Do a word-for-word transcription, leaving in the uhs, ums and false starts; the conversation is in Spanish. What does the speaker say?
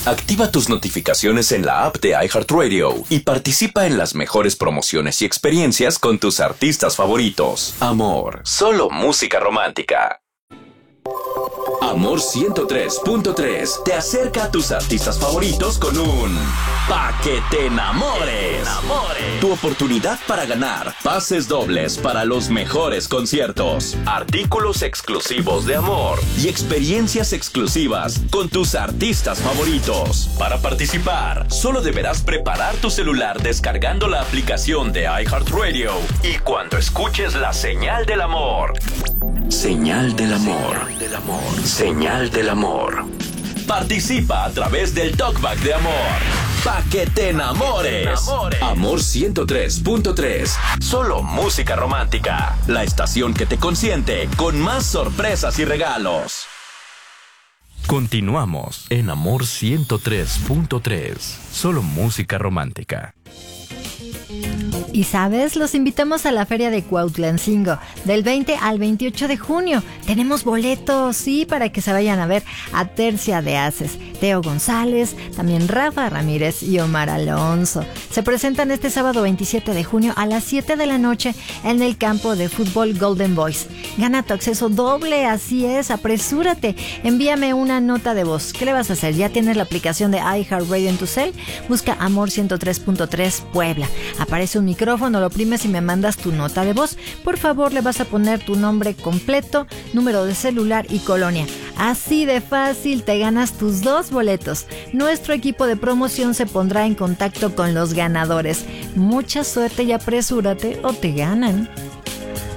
Activa tus notificaciones en la app de iHeartRadio y participa en las mejores promociones y experiencias con tus artistas favoritos. Amor, solo música romántica. Amor ciento tres punto tres te acerca a tus artistas favoritos con un Pa' que te enamores. Tu oportunidad para ganar pases dobles para los mejores conciertos, artículos exclusivos de Amor y experiencias exclusivas con tus artistas favoritos. Para participar, solo deberás preparar tu celular descargando la aplicación de iHeartRadio y cuando escuches la señal del amor. Señal del amor. Señal del amor. Señal del amor. Participa a través del Talkback de Amor. Pa' que te enamores. enamores. Amor ciento tres punto tres. Solo música romántica. La estación que te consiente con más sorpresas y regalos. Continuamos en Amor ciento tres punto tres. Solo música romántica. Y sabes, los invitamos a la Feria de Cuautlancingo del veinte al veintiocho de junio. Tenemos boletos, sí, para que se vayan a ver a Tercia de Haces, Teo González, también Rafa Ramírez y Omar Alonso. Se presentan este sábado veintisiete de junio a las siete de la noche en el campo de fútbol Golden Boys. Gana tu acceso doble, así es, apresúrate. Envíame una nota de voz. ¿Qué le vas a hacer? ¿Ya tienes la aplicación de iHeartRadio en tu cel? Busca Amor ciento tres punto tres Puebla. Aparece un micrófono, lo oprimes y me mandas tu nota de voz. Por favor, le vas a poner tu nombre completo, número de celular y colonia. Así de fácil te ganas tus dos boletos. Nuestro equipo de promoción se pondrá en contacto con los ganadores. Mucha suerte y apresúrate o te ganan.